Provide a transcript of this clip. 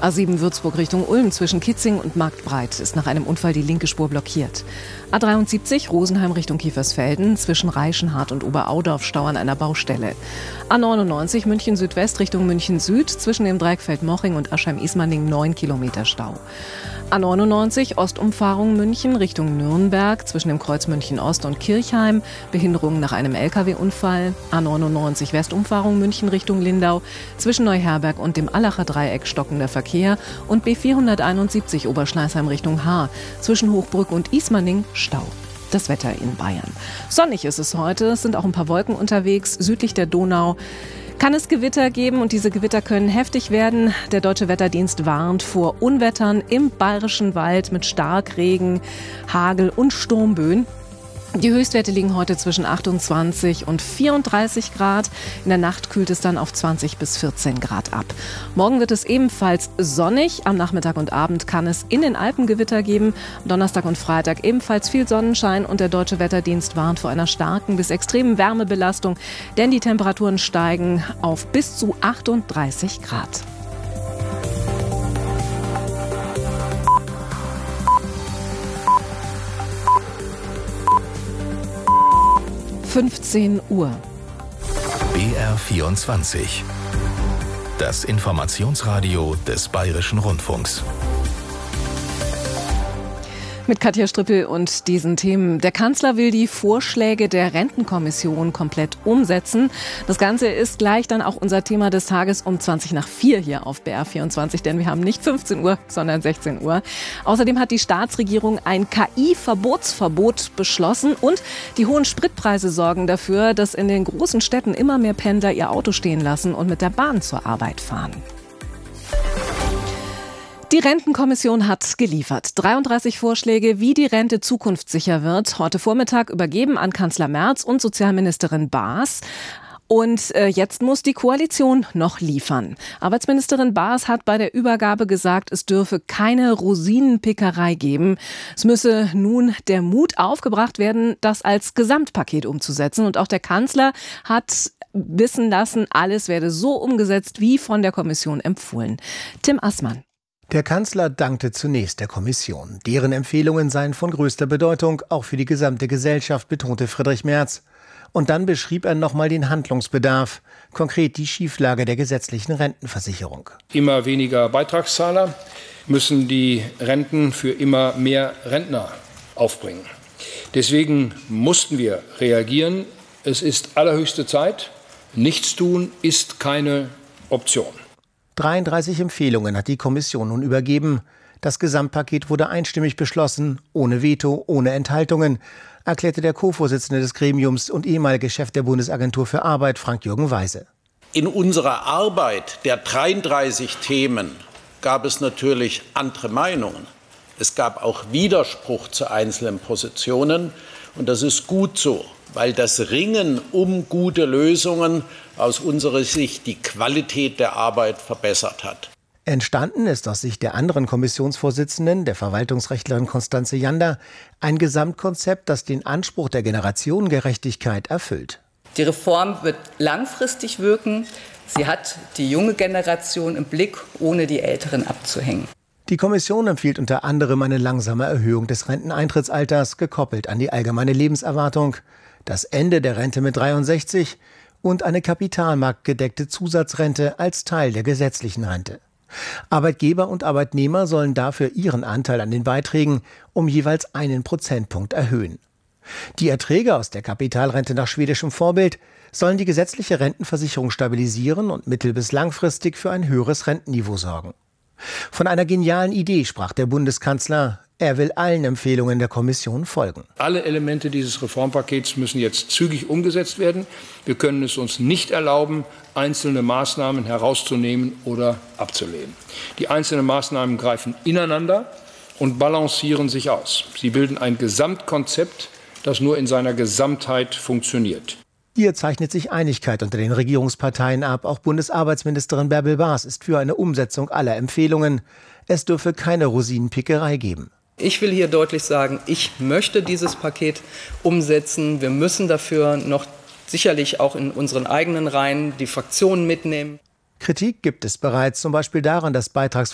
A7 Würzburg Richtung Ulm zwischen Kitzing und Marktbreit ist nach einem Unfall die linke Spur blockiert. A73 Rosenheim Richtung Kiefersfelden zwischen Reichenhart und Oberaudorf Stau an einer Baustelle. A99 München Südwest Richtung München Süd zwischen dem Dreieck Feldmoching und Aschheim-Ismaning 9 Kilometer Stau. A99 Ostumfahrung München Richtung Nürnberg zwischen dem Kreuz München Ost und Kirchheim, Behinderung nach einem LKW-Unfall. A99 Westumfahrung München Richtung Lindau zwischen Neuherberg und dem Allacher Dreieck stockender Verkehr und B471 Oberschleißheim Richtung Haar zwischen Hochbrück und Ismaning Stau. Das Wetter in Bayern. Sonnig ist es heute, es sind auch ein paar Wolken unterwegs. Südlich der Donau kann es Gewitter geben und diese Gewitter können heftig werden. Der Deutsche Wetterdienst warnt vor Unwettern im Bayerischen Wald mit Starkregen, Hagel und Sturmböen. Die Höchstwerte liegen heute zwischen 28 und 34 Grad. In der Nacht kühlt es dann auf 20 bis 14 Grad ab. Morgen wird es ebenfalls sonnig. Am Nachmittag und Abend kann es in den Alpen Gewitter geben. Donnerstag und Freitag ebenfalls viel Sonnenschein und der Deutsche Wetterdienst warnt vor einer starken bis extremen Wärmebelastung, denn die Temperaturen steigen auf bis zu 38 Grad. Uhr. BR24. Das Informationsradio des Bayerischen Rundfunks. Mit Katja Strippel und diesen Themen. Der Kanzler will die Vorschläge der Rentenkommission komplett umsetzen. Das Ganze ist gleich dann auch unser Thema des Tages um 4:20 hier auf BR24, denn wir haben nicht 15 Uhr, sondern 16 Uhr. Außerdem hat die Staatsregierung ein KI-Verbotsverbot beschlossen und die hohen Spritpreise sorgen dafür, dass in den großen Städten immer mehr Pendler ihr Auto stehen lassen und mit der Bahn zur Arbeit fahren. Die Rentenkommission hat geliefert. 33 Vorschläge, wie die Rente zukunftssicher wird. Heute Vormittag übergeben an Kanzler Merz und Sozialministerin Baas. Und jetzt muss die Koalition noch liefern. Arbeitsministerin Baas hat bei der Übergabe gesagt, es dürfe keine Rosinenpickerei geben. Es müsse nun der Mut aufgebracht werden, das als Gesamtpaket umzusetzen. Und auch der Kanzler hat wissen lassen, alles werde so umgesetzt, wie von der Kommission empfohlen. Tim Assmann. Der Kanzler dankte zunächst der Kommission. Deren Empfehlungen seien von größter Bedeutung, auch für die gesamte Gesellschaft, betonte Friedrich Merz. Und dann beschrieb er nochmal den Handlungsbedarf, konkret die Schieflage der gesetzlichen Rentenversicherung. Immer weniger Beitragszahler müssen die Renten für immer mehr Rentner aufbringen. Deswegen mussten wir reagieren. Es ist allerhöchste Zeit. Nichtstun ist keine Option. 33 Empfehlungen hat die Kommission nun übergeben. Das Gesamtpaket wurde einstimmig beschlossen, ohne Veto, ohne Enthaltungen, erklärte der Co-Vorsitzende des Gremiums und ehemalige Chef der Bundesagentur für Arbeit, Frank-Jürgen Weise. In unserer Arbeit der 33 Themen gab es natürlich andere Meinungen. Es gab auch Widerspruch zu einzelnen Positionen und das ist gut so, weil das Ringen um gute Lösungen aus unserer Sicht die Qualität der Arbeit verbessert hat. Entstanden ist aus Sicht der anderen Kommissionsvorsitzenden, der Verwaltungsrechtlerin Constanze Jander, ein Gesamtkonzept, das den Anspruch der Generationengerechtigkeit erfüllt. Die Reform wird langfristig wirken. Sie hat die junge Generation im Blick, ohne die Älteren abzuhängen. Die Kommission empfiehlt unter anderem eine langsame Erhöhung des Renteneintrittsalters, gekoppelt an die allgemeine Lebenserwartung, das Ende der Rente mit 63 und eine kapitalmarktgedeckte Zusatzrente als Teil der gesetzlichen Rente. Arbeitgeber und Arbeitnehmer sollen dafür ihren Anteil an den Beiträgen um jeweils 1 Prozentpunkt erhöhen. Die Erträge aus der Kapitalrente nach schwedischem Vorbild sollen die gesetzliche Rentenversicherung stabilisieren und mittel- bis langfristig für ein höheres Rentenniveau sorgen. Von einer genialen Idee sprach der Bundeskanzler. Er will allen Empfehlungen der Kommission folgen. Alle Elemente dieses Reformpakets müssen jetzt zügig umgesetzt werden. Wir können es uns nicht erlauben, einzelne Maßnahmen herauszunehmen oder abzulehnen. Die einzelnen Maßnahmen greifen ineinander und balancieren sich aus. Sie bilden ein Gesamtkonzept, das nur in seiner Gesamtheit funktioniert. Hier zeichnet sich Einigkeit unter den Regierungsparteien ab. Auch Bundesarbeitsministerin Bärbel Baas ist für eine Umsetzung aller Empfehlungen. Es dürfe keine Rosinenpickerei geben. Ich will hier deutlich sagen, ich möchte dieses Paket umsetzen. Wir müssen dafür noch sicherlich auch in unseren eigenen Reihen die Fraktionen mitnehmen. Kritik gibt es bereits, zum Beispiel daran, dass